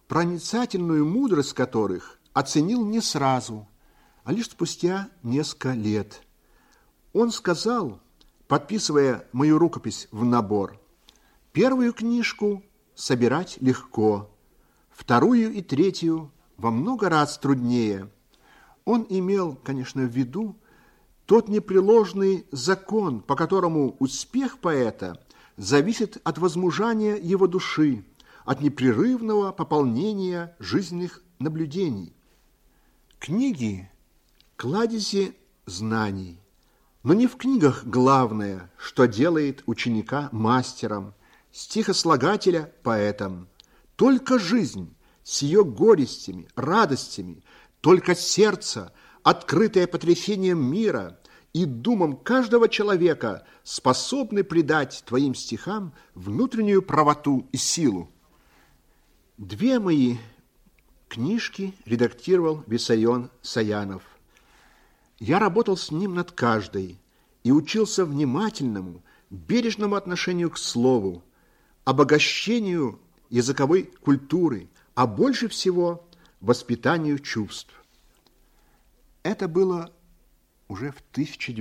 проницательную мудрость которых оценил не сразу, а лишь спустя несколько лет. Он сказал, подписывая мою рукопись в набор: первую книжку собирать легко, вторую и третью во много раз труднее. Он имел, конечно, в виду тот непреложный закон, по которому успех поэта зависит от возмужания его души, от непрерывного пополнения жизненных наблюдений. Книги – кладези знаний, но не в книгах главное, что делает ученика мастером, стихослагателя поэтом. Только жизнь с ее горестями, радостями, только сердце, открытое потрясением мира и думам каждого человека, способны придать твоим стихам внутреннюю правоту и силу. Две мои книжки редактировал Виссарион Саянов. Я работал с ним над каждой и учился внимательному, бережному отношению к слову, обогащению языковой культуры, а больше всего воспитанию чувств. Это было уже в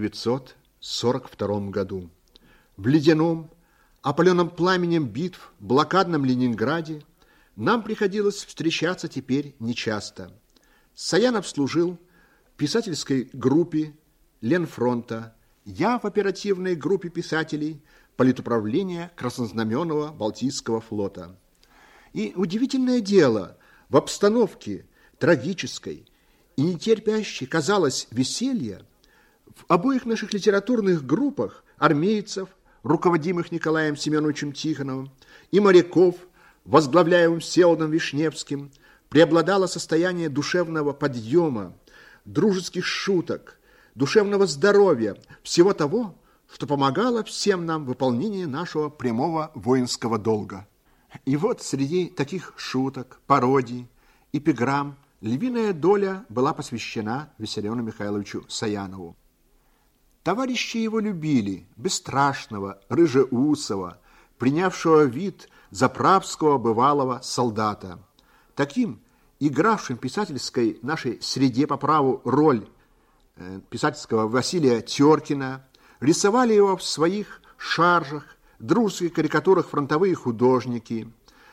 1942 году. В ледяном, опаленном пламенем битв, блокадном Ленинграде нам приходилось встречаться теперь нечасто. Саянов служил в писательской группе Ленфронта, я в оперативной группе писателей политуправления Краснознаменного Балтийского флота. И удивительное дело, в обстановке трагической и нетерпящей, казалось, веселья, в обоих наших литературных группах армейцев, руководимых Николаем Семеновичем Тихоновым, и моряков, возглавляемым Всеволодом Вишневским, преобладало состояние душевного подъема, дружеских шуток, душевного здоровья, всего того, что помогало всем нам в выполнении нашего прямого воинского долга. И вот среди таких шуток, пародий, эпиграмм львиная доля была посвящена Виссариону Михайловичу Саянову. Товарищи его любили, бесстрашного, рыжеусого, принявшего вид заправского бывалого солдата. Таким, игравшим в писательской нашей среде по праву роль писательского Василия Теркина, рисовали его в своих шаржах, дружеских карикатурах фронтовые художники,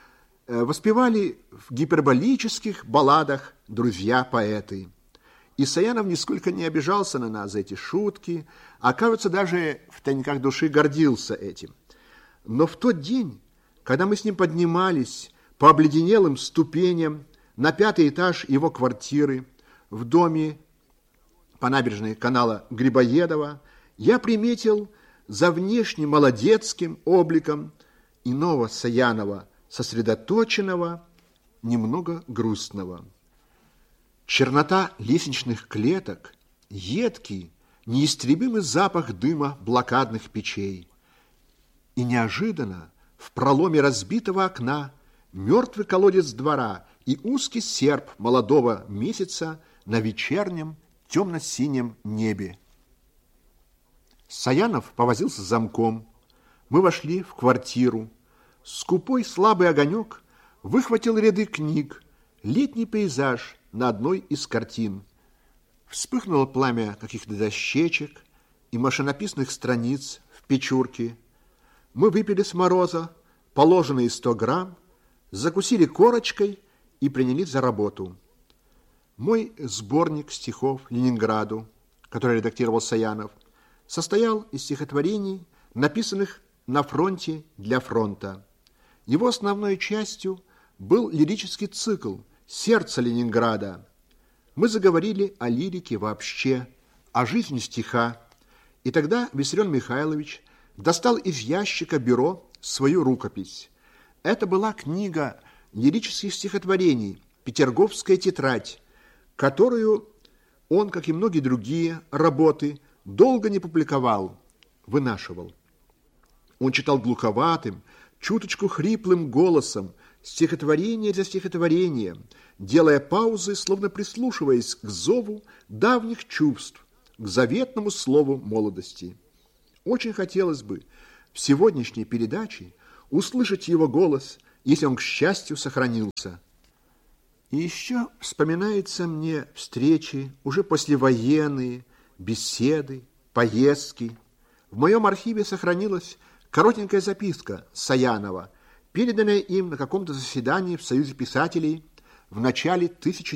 воспевали в гиперболических балладах друзья-поэты. И Саянов нисколько не обижался на нас за эти шутки, а, кажется, даже в тайниках души гордился этим. Но в тот день, когда мы с ним поднимались по обледенелым ступеням на 5-й этаж его квартиры в доме по набережной канала Грибоедова, я приметил за внешне молодецким обликом иного Саянова, сосредоточенного, немного грустного. Чернота лестничных клеток, едкий, неистребимый запах дыма блокадных печей. И неожиданно в проломе разбитого окна мертвый колодец двора и узкий серп молодого месяца на вечернем темно-синем небе. Саянов повозился с замком. Мы вошли в квартиру. Скупой слабый огонек выхватил ряды книг, летний пейзаж на одной из картин. Вспыхнуло пламя каких-то дощечек и машинописных страниц в печурке. Мы выпили с мороза положенные 100 грамм, закусили корочкой и принялись за работу. Мой сборник стихов Ленинграду, который редактировал Саянов, состоял из стихотворений, написанных на фронте для фронта. Его основной частью был лирический цикл «Сердце Ленинграда». Мы заговорили о лирике вообще, о жизни стиха, и тогда Виссарион Михайлович достал из ящика бюро свою рукопись. Это была книга лирических стихотворений «Петерговская тетрадь», которую он, как и многие другие работы, долго не публиковал, вынашивал. Он читал глуховатым, чуточку хриплым голосом, стихотворение за стихотворением, делая паузы, словно прислушиваясь к зову давних чувств, к заветному слову молодости. Очень хотелось бы в сегодняшней передаче услышать его голос, если он, к счастью, сохранился. И еще вспоминаются мне встречи, уже послевоенные, беседы, поездки. В моем архиве сохранилась коротенькая записка Саянова, переданная им на каком-то заседании в Союзе писателей в начале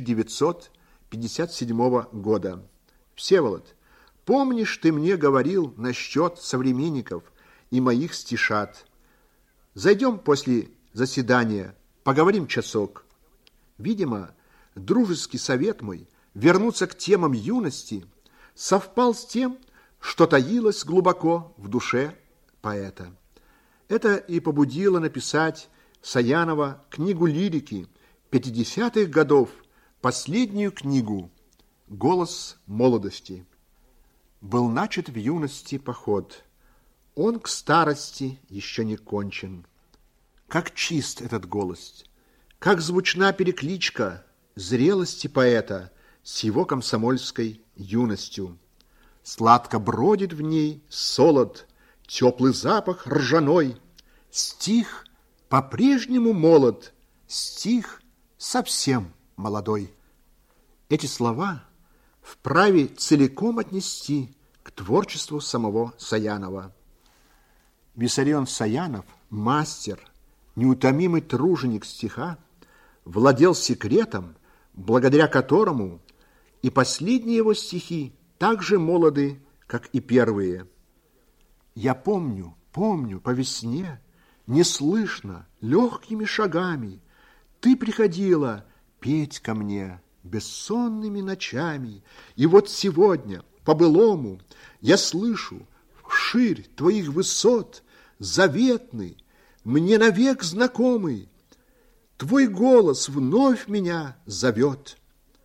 1957 года. «Всеволод, помнишь, ты мне говорил насчет современников и моих стишат? Зайдем после заседания, поговорим часок». Видимо, дружеский совет мой вернуться к темам юности совпал с тем, что таилось глубоко в душе поэта. Это и побудило написать Саянова книгу лирики 50-х годов, последнюю книгу «Голос молодости». Был начат в юности поход, он к старости еще не кончен. Как чист этот голос! Как звучна перекличка зрелости поэта с его комсомольской юностью. Сладко бродит в ней солод, теплый запах ржаной. Стих по-прежнему молод, стих совсем молодой. Эти слова вправе целиком отнести к творчеству самого Саянова. Виссарион Саянов, мастер, неутомимый труженик стиха, владел секретом, благодаря которому и последние его стихи так же молоды, как и первые. Я помню, по весне, неслышно, легкими шагами ты приходила петь ко мне бессонными ночами. И вот сегодня, по-былому, я слышу вширь твоих высот заветный, мне навек знакомый, твой голос вновь меня зовет.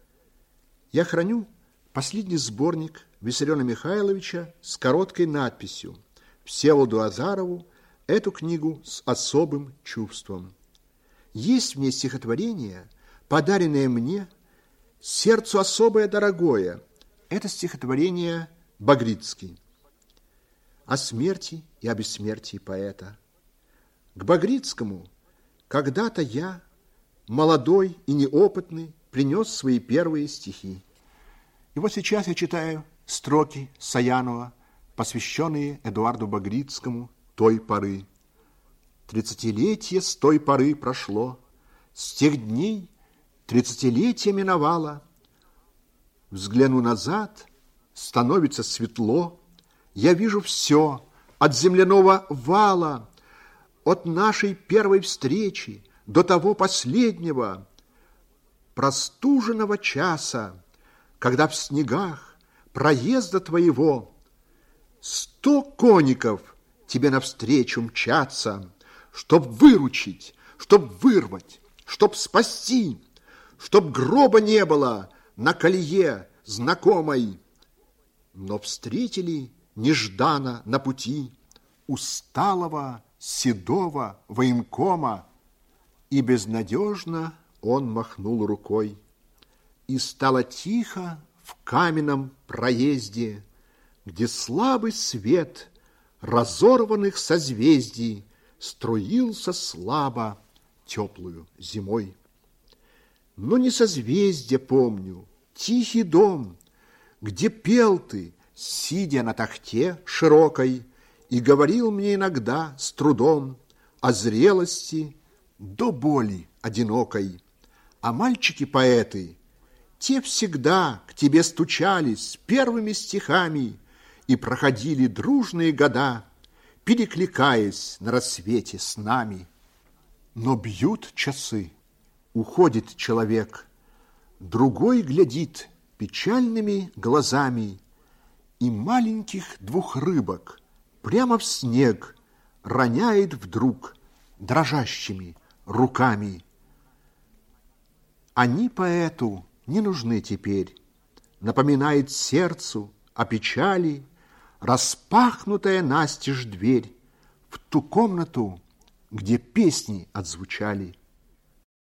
Я храню последний сборник Виссариона Михайловича с короткой надписью Всеволоду Азарову, эту книгу с особым чувством. Есть в ней стихотворение, подаренное мне, сердцу особое дорогое. Это стихотворение Багрицкий. О смерти и о бессмертии поэта. К Багрицкому когда-то я, молодой и неопытный, принес свои первые стихи. И вот сейчас я читаю строки Саянова, посвященные Эдуарду Багрицкому той поры. 30-летие с той поры прошло, с тех дней 30-летие миновало. Взгляну назад, становится светло, я вижу все от земляного вала, от нашей первой встречи до того последнего простуженного часа, когда в снегах проезда твоего 100 конников тебе навстречу мчатся, чтоб выручить, чтоб вырвать, чтоб спасти, чтоб гроба не было на колее знакомой. Но встретили нежданно на пути усталого, седого военкома, и безнадежно он махнул рукой. И стало тихо в каменном проезде, где слабый свет разорванных созвездий струился слабо теплую зимой. Но не созвездия помню, тихий дом, где пел ты, сидя на тахте широкой, и говорил мне иногда с трудом о зрелости до боли одинокой. А мальчики-поэты, те всегда к тебе стучались первыми стихами и проходили дружные года, перекликаясь на рассвете с нами. Но бьют часы, уходит человек, другой глядит печальными глазами, и маленьких 2 рыбок прямо в снег роняет вдруг дрожащими руками. Они поэту не нужны теперь, напоминает сердцу о печали распахнутая настежь дверь в ту комнату, где песни отзвучали.